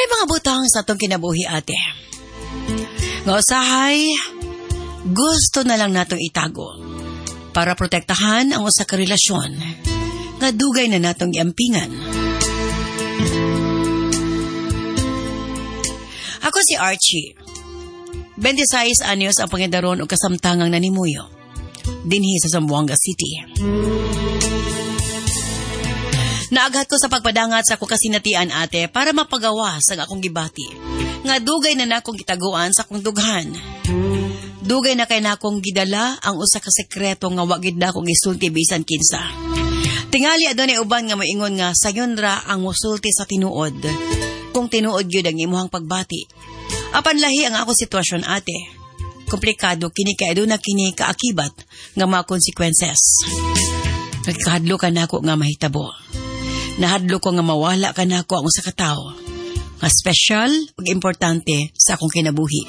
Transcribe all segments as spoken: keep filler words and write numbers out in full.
mga butang sa atong kinabuhi ate. Nga usahay, gusto na lang natong itago para protektahan ang usa ka relasyon nga dugay na natong iampingan. Ako si Archie. twenty-six anyos ang pangidaron o kasamtangang nanimuyo dinhi sa Zamboanga City. Naaghat ko sa pagpadangat sa akong kasinatian ate para mapagawa sa akong gibati. Nga dugay na nakong gitaguan sa akong dughan. Dugay na kay nakong gidala ang usa ka sekreto nga wa gid akong isulti bisan kinsa. Tingali adunay uban nga moingon nga sayon ra ang musulti sa tinuod. Kung tinuod gyud ang imuhang pagbati. Apan lahi ang akong sitwasyon ate. Komplikado kini kay aduna kini kaakibat nga mga consequences. Nagkahadlo ka nako nga mahitabo. Nahadlo ko nga mawala ka na ako ang usa ka tawo nga special ug importante sa akong kinabuhi.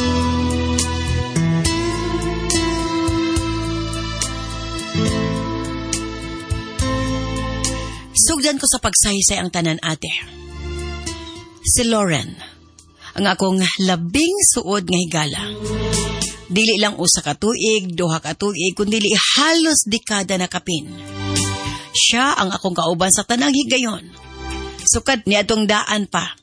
Sugdan ko sa pagsaysay ang tanan ate. Si Lauren, ang akong labing suod nga higala. Dili lang usa ka tuig, duha ka tuig, kundi halos dekada na kapin. Siya ang akong kauban sa tanang higayon. Sukad ni atong daan pa.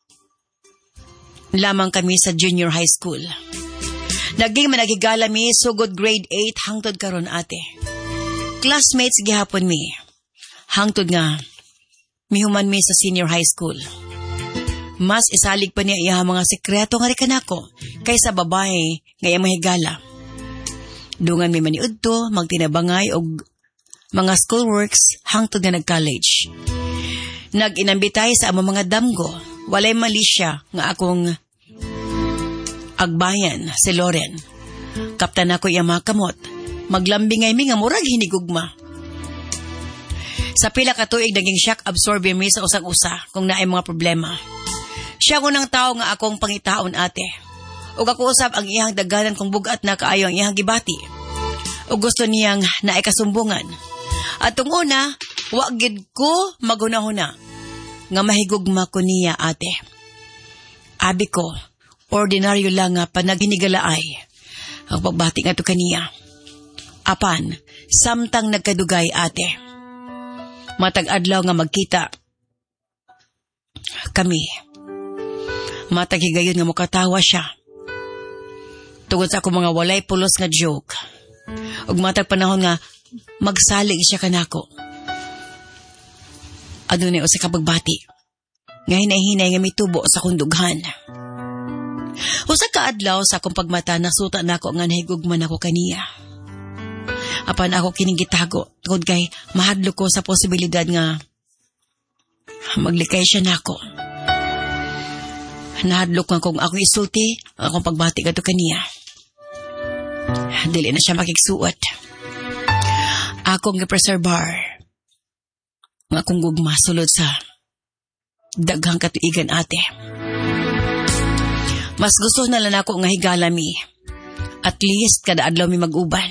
Lamang kami sa junior high school. Naging managigala mi sugod grade eight hangtod karon ate. Classmates gihapon mi. Hangtod nga mihuman mi sa senior high school. Mas isalig pa niya iya mga sekreto nga rikanako kaysa babae nga iya mahigala. Dungan mi maniudto, magtinabangay og mga schoolworks hangtod nga nag-college. Nag-inambitay sa among mga damgo, walay mali siya nga akong agbayan si Lauren. Kaptan ako iya mga kamot, maglambingay mi nga murag hinigugma. Sa pila ka tuig naging shock absorber mi sa usag-usa kung naay mga problema. Siya unang tao nga akong pangitaon ate. Ug ako usab ang iyang daganan kung bugat na kaayo ang iyang gibati. Ug gusto niyang naay kasumbungan. At tong una, wag gid ko magunahuna nga mahigugma ko niya ate. Abi ko, ordinaryo lang nga panaginigalaay ang pagbati nga to kaniya. Apan, samtang nagkadugay ate. Matag adlaw nga magkita kami. Matag higayon nga mukatawa siya. Tungod sa ako mga walay pulos nga joke. Ug matag panahon nga magsalig siya kanako. Adunay usa ka pagbati. Nga hinay-hinay nga mitubo sa kundughan. Usa ka adlaw sa akong pagmata nasuta nako nga nahigugman ako kaniya. Apan ako kining gitago tungod kay mahadlo ko sa posibilidad nga maglikay siya nako. Nahadlok nga kung ako isulti akong pagbati kadto kaniya. Dili na siya makigsuot. Akong gipreserbar nga akong gugma sulod sa daghang katuigan ate. Mas gusto na lang ako nga higala mi. At least kada adlaw mi mag-uban.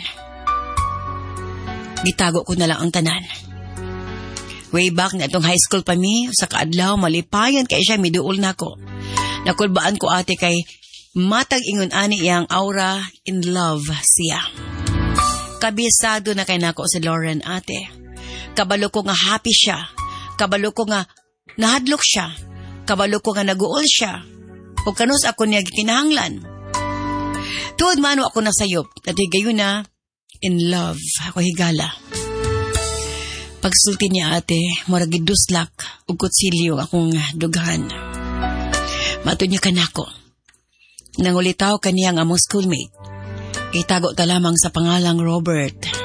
Gitago ko na lang ang tanan. Way back na itong high school pa mi, sa kaadlaw malipayan kay siya miduol na ko. Nakulbaan ko ate kay matag ingon ani iyang aura in love siya. Kabisado na kay nako si Lauren ate. Kabalo ko nga happy siya. Kabalo ko nga nahadlok siya. Kabalo ko nga naguol siya. O kanus ako niya gikinahanglan. Tuod mano ako nasayop. Dati gayon na in love ako higala. Pagsulti niya ate, murag giduslak ug kutsilyo akong dughan. Matud niya kanako. Nangulitaw kaniyang among schoolmate. Itago ta lamang sa pangalang Robert.